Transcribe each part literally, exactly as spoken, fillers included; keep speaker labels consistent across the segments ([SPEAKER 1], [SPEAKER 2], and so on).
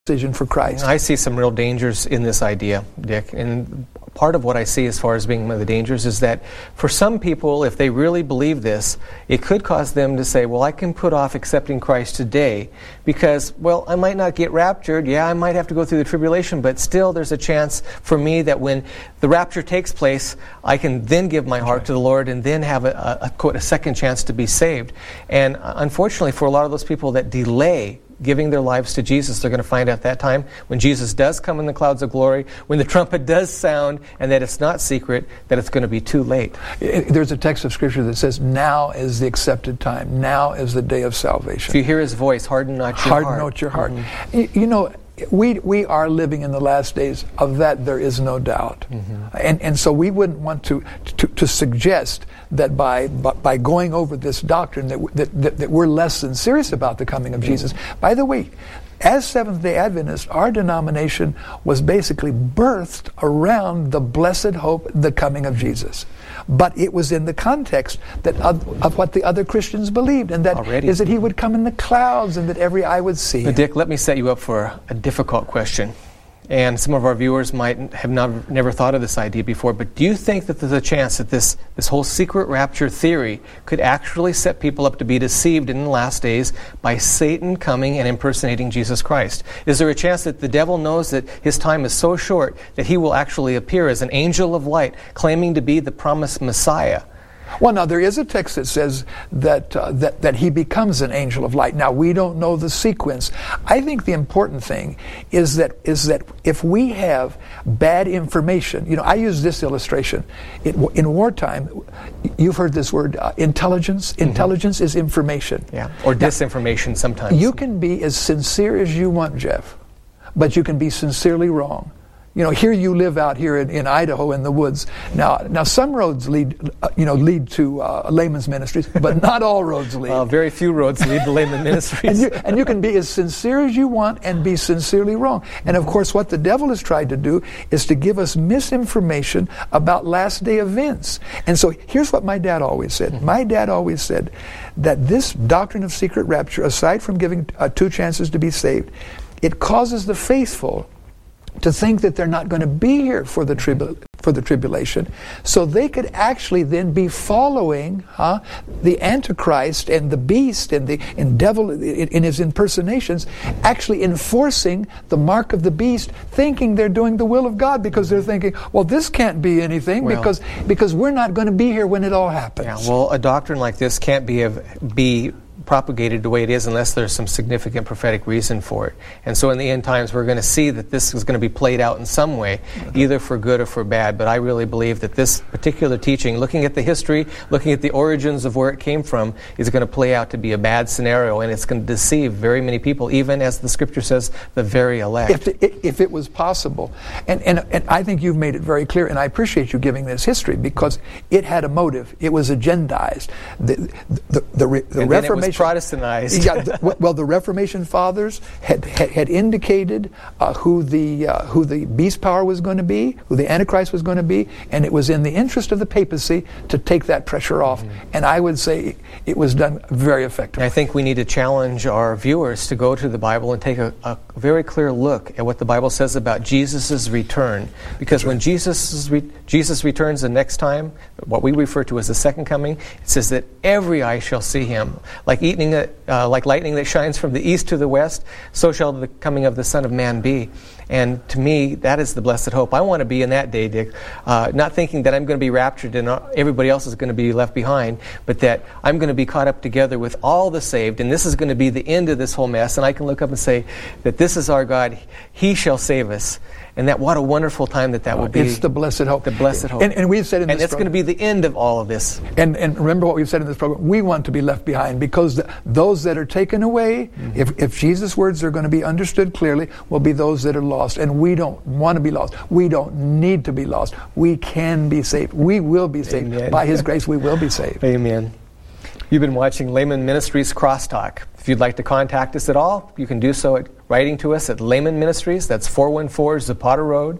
[SPEAKER 1] decision for Christ.
[SPEAKER 2] I see some real dangers in this idea, Dick. And part of what I see as far as being one of the dangers is that for some people, if they really believe this, it could cause them to say, well, I can put off accepting Christ today because, well, I might not get raptured. Yeah, I might have to go through the tribulation, but still there's a chance for me that when the rapture takes place, I can then give my heart to the Lord and then have a, a, a, quote, a second chance to be saved. And unfortunately, for a lot of those people that delay giving their lives to Jesus, they're going to find out at that time when Jesus does come in the clouds of glory, when the trumpet does sound, and that it's not secret, that it's going to be too late.
[SPEAKER 1] There's a text of Scripture that says, now is the accepted time. Now is the day of salvation.
[SPEAKER 2] If you hear His voice, harden not your
[SPEAKER 1] harden
[SPEAKER 2] heart.
[SPEAKER 1] Harden not your heart.
[SPEAKER 2] Mm-hmm.
[SPEAKER 1] You, you know, we we are living in the last days. Of that, there is no doubt. Mm-hmm. And and so we wouldn't want to to, to suggest that by, by by going over this doctrine that, that that that we're less than serious about the coming of mm-hmm. Jesus. By the way, as Seventh-day Adventists, our denomination was basically birthed around the blessed hope, the coming of Jesus. But it was in the context that of, of what the other Christians believed, and that
[SPEAKER 2] Already.
[SPEAKER 1] is that He would come in the clouds and that every eye would see
[SPEAKER 2] But
[SPEAKER 1] Him.
[SPEAKER 2] Dick, let me set you up for a difficult question. And some of our viewers might have not, never thought of this idea before, but do you think that there's a chance that this, this whole secret rapture theory could actually set people up to be deceived in the last days by Satan coming and impersonating Jesus Christ? Is there a chance that the devil knows that his time is so short that he will actually appear as an angel of light, claiming to be the promised Messiah?
[SPEAKER 1] Well, now, there is a text that says that, uh, that that he becomes an angel of light. Now, we don't know the sequence. I think the important thing is that is that if we have bad information, you know, I use this illustration. It, in wartime, you've heard this word, uh, intelligence. Mm-hmm. Intelligence is information.
[SPEAKER 2] Yeah, or disinformation now, sometimes.
[SPEAKER 1] You can be as sincere as you want, Jeff, but you can be sincerely wrong. You know, here you live out here in, in Idaho in the woods. Now, now some roads lead, uh, you know, lead to uh, layman's ministries, but not all roads lead.
[SPEAKER 2] Uh, very few roads lead to layman ministries.
[SPEAKER 1] and, you, and you can be as sincere as you want and be sincerely wrong. And of course, what the devil has tried to do is to give us misinformation about last day events. And so here's what my dad always said. Mm-hmm. My dad always said that this doctrine of secret rapture, aside from giving uh, two chances to be saved, it causes the faithful to think that they're not going to be here for the tribu- for the tribulation, so they could actually then be following huh, the Antichrist and the beast and the and devil in, in his impersonations, actually enforcing the mark of the beast, thinking they're doing the will of God because they're thinking, well, this can't be anything well, because because we're not going to be here when it all happens.
[SPEAKER 2] Yeah, well, a doctrine like this can't be a, be propagated the way it is unless there's some significant prophetic reason for it. And so in the end times, we're going to see that this is going to be played out in some way, either for good or for bad. But I really believe that this particular teaching, looking at the history, looking at the origins of where it came from, is going to play out to be a bad scenario, and it's going to deceive very many people, even as the Scripture says, the very elect.
[SPEAKER 1] If, the, if it was possible. And, and, and I think you've made it very clear, and I appreciate you giving this history, because it had a motive. It was agendized. The, the, the, the, the Reformation
[SPEAKER 2] Protestantized.
[SPEAKER 1] yeah, the, well, the Reformation fathers had had, had indicated uh, who the uh, who the beast power was going to be, who the Antichrist was going to be, and it was in the interest of the papacy to take that pressure off. Mm-hmm. And I would say it was done very effectively.
[SPEAKER 2] I think we need to challenge our viewers to go to the Bible and take a, a very clear look at what the Bible says about Jesus' return. Because when Jesus re- Jesus returns the next time, what we refer to as the second coming, it says that every eye shall see Him. Like eating a, uh, like lightning that shines from the east to the west, so shall the coming of the Son of Man be. And to me, that is the blessed hope. I want to be in that day, Dick, uh, not thinking that I'm going to be raptured and everybody else is going to be left behind, but that I'm going to be caught up together with all the saved, and this is going to be the end of this whole mess, and I can look up and say that this is our God. He shall save us. And that what a wonderful time that that will be.
[SPEAKER 1] It's the blessed hope.
[SPEAKER 2] The blessed hope.
[SPEAKER 1] And, and we've said in
[SPEAKER 2] and
[SPEAKER 1] this
[SPEAKER 2] it's
[SPEAKER 1] program,
[SPEAKER 2] going to be the end of all of this.
[SPEAKER 1] And and remember what we've said in this program. We want to be left behind because the, those that are taken away, mm-hmm. if, if Jesus' words are going to be understood clearly, will be those that are lost. And we don't want to be lost. We don't need to be lost. We can be saved. We will be saved.
[SPEAKER 2] Amen.
[SPEAKER 1] By His grace, we will be saved.
[SPEAKER 2] Amen. You've been watching Layman Ministries Crosstalk. If you'd like to contact us at all, you can do so at writing to us at Layman Ministries. That's four one four Zapata Road,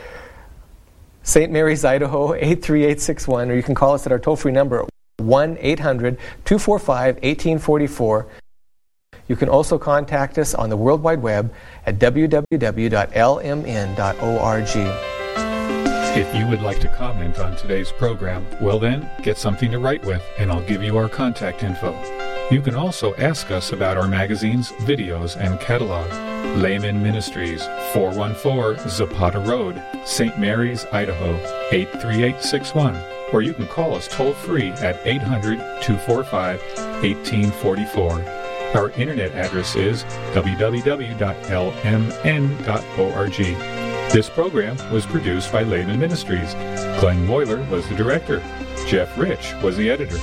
[SPEAKER 2] Saint Mary's, Idaho, eight three eight six one, or you can call us at our toll-free number, one eight hundred two four five one eight four four. You can also contact us on the World Wide Web at w w w dot l m n dot org.
[SPEAKER 3] If you would like to comment on today's program, well then, get something to write with, and I'll give you our contact info. You can also ask us about our magazines, videos, and catalog. Layman Ministries, four one four Zapata Road, Saint Mary's, Idaho, eight three eight six one. Or you can call us toll-free at eight hundred, two four five, one eight four four. Our internet address is w w w dot l m n dot org. This program was produced by Layman Ministries. Glenn Moyler was the director. Jeff Rich was the editor.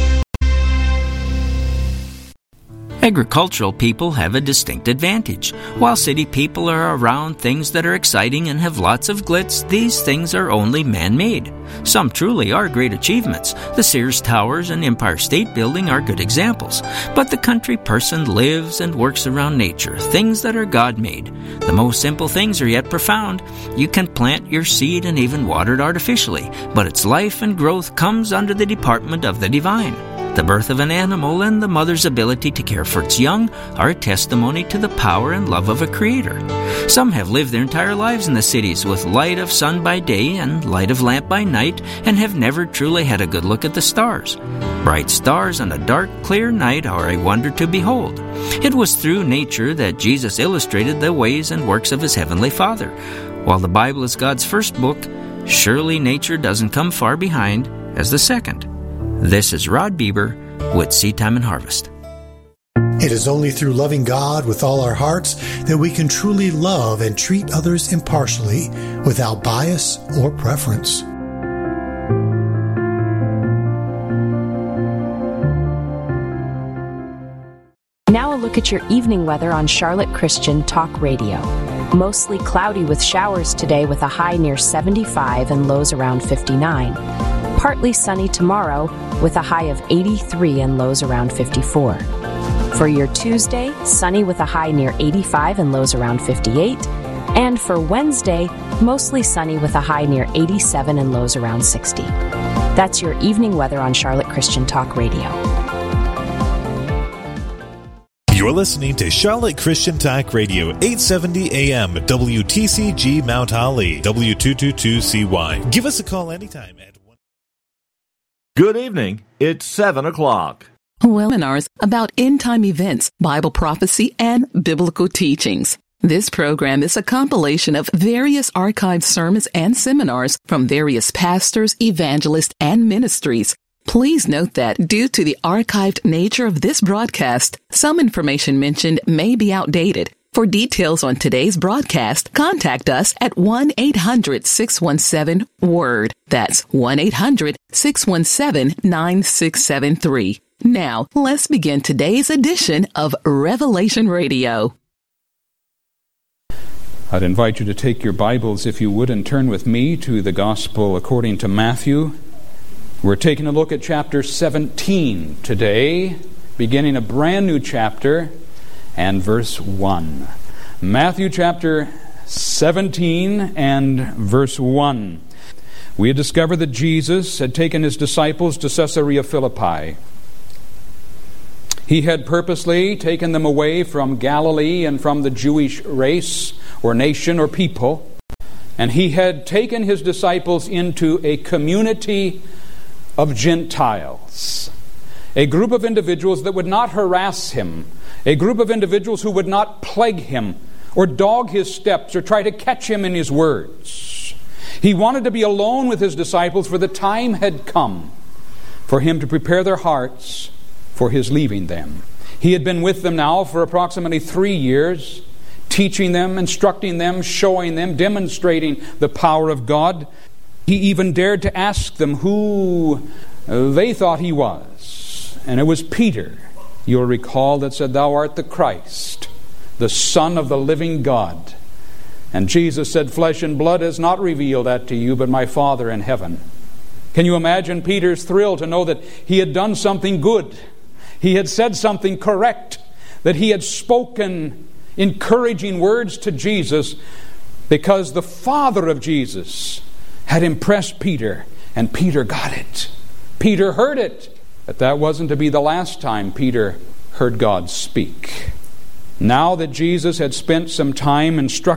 [SPEAKER 4] Agricultural people have a distinct advantage. While city people are around things that are exciting and have lots of glitz, these things are only man-made. Some truly are great achievements. The Sears Towers and Empire State Building are good examples. But the country person lives and works around nature, things that are God-made. The most simple things are yet profound. You can plant your seed and even water it artificially, but its life and growth comes under the department of the divine. The birth of an animal and the mother's ability to care for its young are a testimony to the power and love of a creator. Some have lived their entire lives in the cities with light of sun by day and light of lamp by night and have never truly had a good look at the stars. Bright stars on a dark, clear night are a wonder to behold. It was through nature that Jesus illustrated the ways and works of his heavenly Father. While the Bible is God's first book, surely nature doesn't come far behind as the second. This is Rod Bieber with Seed Time and Harvest.
[SPEAKER 5] It is only through loving God with all our hearts that we can truly love and treat others impartially without bias or preference.
[SPEAKER 6] Now a look at your evening weather on Charlotte Christian Talk Radio. Mostly cloudy with showers today with a high near seventy-five and lows around fifty-nine. Partly sunny tomorrow with a high of eighty-three and lows around fifty-four. For your Tuesday, sunny with a high near eighty-five and lows around fifty-eight. And for Wednesday, mostly sunny with a high near eighty-seven and lows around sixty. That's your evening weather on Charlotte Christian Talk Radio.
[SPEAKER 7] You're listening to Charlotte Christian Talk Radio, eight seventy A M, W T C G Mount Holly, W two twenty-two C Y. Give us a call anytime at one.
[SPEAKER 8] Good evening. It's seven o'clock.
[SPEAKER 9] Webinars about end-time events, Bible prophecy, and biblical teachings. This program is a compilation of various archived sermons and seminars from various pastors, evangelists, and ministries. Please note that due to the archived nature of this broadcast, some information mentioned may be outdated. For details on today's broadcast, contact us at one eight hundred, six one seven, W O R D. That's one eight hundred, six one seven, nine six seven three. Now, let's begin today's edition of Revelation Radio.
[SPEAKER 10] I'd invite you to take your Bibles, if you would, and turn with me to the Gospel according to Matthew. We're taking a look at chapter seventeen today, beginning a brand new chapter, and verse one. Matthew chapter seventeen and verse one. We had discovered that Jesus had taken his disciples to Caesarea Philippi. He had purposely taken them away from Galilee and from the Jewish race or nation or people, and he had taken his disciples into a community of Gentiles, a group of individuals that would not harass him, a group of individuals who would not plague him or dog his steps or try to catch him in his words. He wanted to be alone with his disciples, for the time had come for him to prepare their hearts for his leaving them. He had been with them now for approximately three years, teaching them, instructing them, showing them, demonstrating the power of God. He even dared to ask them who they thought he was. And it was Peter, you'll recall, that said, "Thou art the Christ, the Son of the living God." And Jesus said, "Flesh and blood has not revealed that to you, but my Father in heaven." Can you imagine Peter's thrill to know that he had done something good? He had said something correct, that he had spoken encouraging words to Jesus, because the Father of Jesus had impressed Peter, and Peter got it. Peter heard it. But that wasn't to be the last time Peter heard God speak. Now that Jesus had spent some time instructing